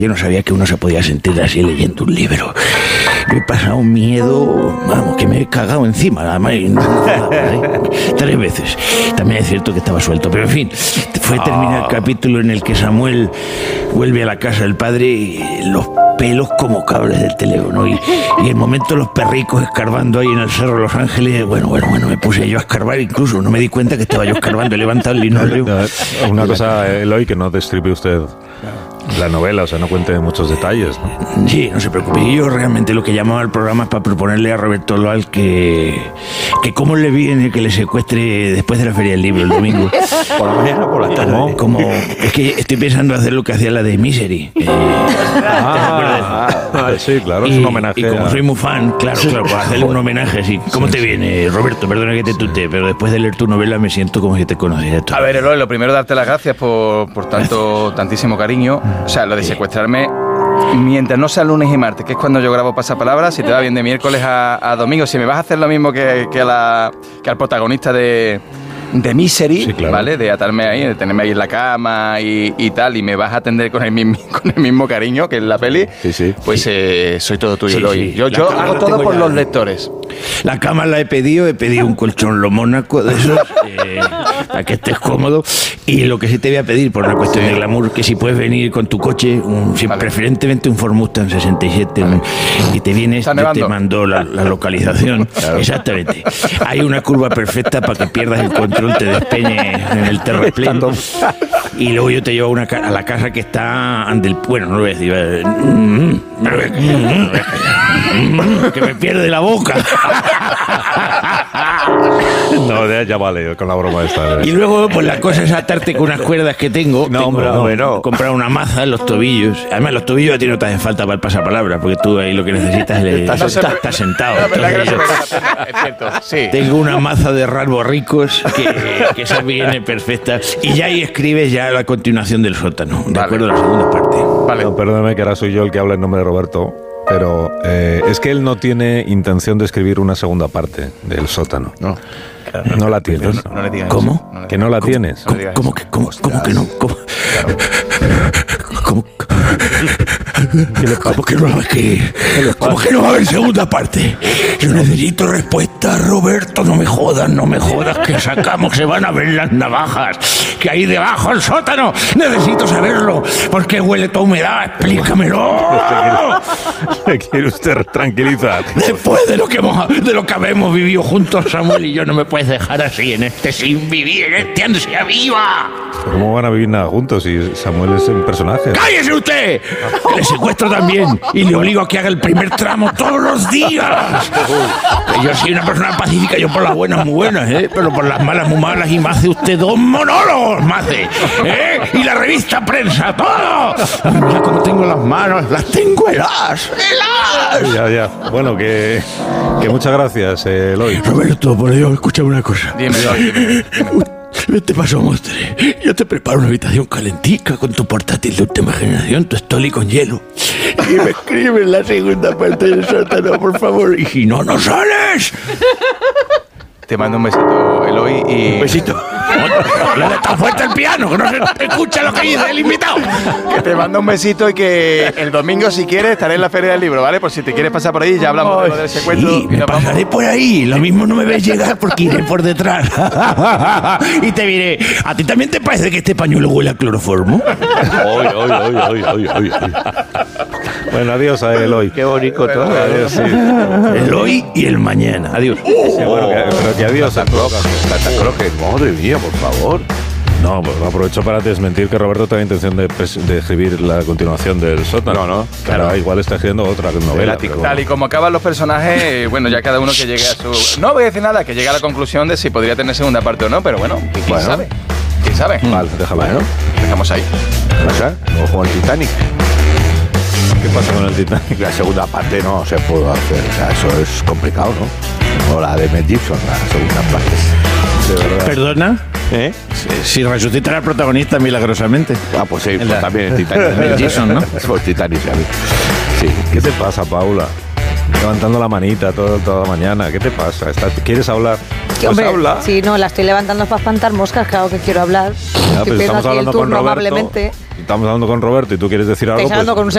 Yo no sabía que uno se podía sentir así leyendo un libro. Me he pasado un miedo, vamos, que me he cagado encima, además, 3 veces. También es cierto que estaba suelto, pero en fin, fue terminar el capítulo en el que Samuel vuelve a la casa del padre y los pelos como cables del teléfono y el momento los perricos escarbando ahí en el Cerro de Los Ángeles. Bueno, me puse yo a escarbar, incluso no me di cuenta que estaba yo escarbando, he levantado el linóleo. Una cosa, Eloy, que no destripe usted la novela, o sea, no cuente muchos detalles, ¿no? Sí, no se preocupe. Yo realmente lo que llamaba al programa es para proponerle a Roberto Loal que cómo le viene que le secuestre después de la Feria del Libro el domingo. Por la mañana o por la tarde. Como es que estoy pensando hacer lo que hacía la de Misery. Sí, claro, es un homenaje. Y como soy muy fan, claro, para hacerle un homenaje, sí. ¿Cómo te viene, Roberto? Perdona que te tutee, pero después de leer tu novela me siento como si te conociera. A ver, Eloy, lo primero, darte las gracias por tantísimo cariño. O sea, lo de secuestrarme, mientras no sea lunes y martes, que es cuando yo grabo Pasapalabra, si te va bien de miércoles a domingo, si me vas a hacer lo mismo que al protagonista de Misery, sí, claro, ¿vale? De atarme ahí, de tenerme ahí en la cama y tal, y me vas a atender con el mismo cariño que en la peli, sí. Pues soy todo tuyo, Eloy. Sí. Yo hago todo por los lectores. La cama la he pedido un colchón lo mónaco de esos, para que estés cómodo. Y lo que sí te voy a pedir, por una cuestión de glamour, que si puedes venir con tu coche, preferentemente un Ford Mustang 67, y te vienes, yo te mando la localización. Claro. Exactamente. Hay una curva perfecta para que pierdas el control, te despeñes en el terraplén. Y luego yo te llevo a la casa que está bueno, no lo voy a decir, que me pierde la boca. No, ya vale con la broma esta. Y luego, pues la cosa es atarte con unas cuerdas que tengo. No. Comprar una maza en los tobillos. Además, los tobillos a ti no te hacen falta para el pasapalabra, porque tú ahí lo que necesitas estás sentado. Es cierto, sí. Tengo una maza de rasborricos que esa viene perfecta. Y ya ahí escribes ya la continuación del sótano, de acuerdo a la segunda parte. Vale. No, perdóname que ahora soy yo el que habla en nombre de Roberto. Pero es que él no tiene intención de escribir una segunda parte del sótano. No. No la tienes. No le digas ¿Cómo? Eso. Que no la tienes. ¿Cómo que no? ¿Cómo? ¿Cómo que no va a haber segunda parte? Yo necesito respuesta, Roberto. No me jodas, que sacamos, se van a ver las navajas que hay debajo del sótano. Necesito saberlo, porque huele toda humedad. Explícamelo. ¿Me quiere usted tranquilizar? Después de lo que habemos vivido juntos, Samuel y yo, no me puedes dejar así sin vivir, en este ansia viva. ¿Cómo van a vivir nada juntos si Samuel es un personaje? ¡Cállese usted! Que le secuestro también y le obligo a que haga el primer tramo todos los días. Yo soy una persona pacífica, yo por las buenas muy buenas, pero por las malas muy malas, y me hace usted 2 monólogos, me hace, y la revista Prensa, todo. Mira cómo tengo las manos, las tengo heladas. Ya. Bueno, que muchas gracias, Eloy. Roberto, por Dios, escúchame una cosa. Dime. Te paso, Mostre. Yo te preparo una habitación calentica con tu portátil de última generación, tu Stoli con hielo. Y me escribes la segunda parte del sótano, por favor. Y si no sales. Te mando un besito, Eloy, y... Un besito. No le está fuerte el piano, que no se escucha lo que dice el invitado. Que te mando un besito y que el domingo, si quieres, estaré en la Feria del Libro, ¿vale? Por si te quieres pasar por ahí, ya hablamos de lo del secuestro. Sí, me pasaré por ahí. Lo mismo no me ves llegar porque iré por detrás. Y te diré, ¿a ti también te parece que este pañuelo huele a cloroformo? Bueno, adiós a Eloy. Qué bonito todo. Adiós, sí. Eloy y el mañana. Adiós. Sí, bueno, pero que adiós. Santa Croce, madre mía, por favor. No, pues aprovecho para desmentir que Roberto tenga intención de escribir la continuación del sótano. No. Claro, igual está escribiendo otra novela. Tal y como acaban los personajes, bueno, ya cada uno que llegue a su... No voy a decir nada, que llegue a la conclusión de si podría tener segunda parte o no, pero bueno, ¿quién sabe? ¿Quién sabe? Vale, déjalo. Bueno, dejamos ahí. ¿Pasa? Ojo al Titanic. ¿Qué pasa con el Titanic? La segunda parte no se puede hacer, o sea, eso es complicado, ¿no? O la de Mel Gibson, la segunda parte. De verdad. ¿Perdona? Si resucita al protagonista milagrosamente. Ah, pues sí, pues también el Titanic. Mel Gibson, ¿no? Pues Titanic, ¿sabes? Sí. ¿Qué te pasa, Paula? Levantando la manita toda la mañana. ¿Qué te pasa? ¿Quieres hablar? Pues hombre, habla. Sí, no, la estoy levantando para espantar moscas, claro que quiero hablar. Ya, pues estoy estamos aquí el hablando turno con Roberto. amablemente. Estamos hablando con Roberto y tú quieres decir algo. Estáis hablando Pues, con un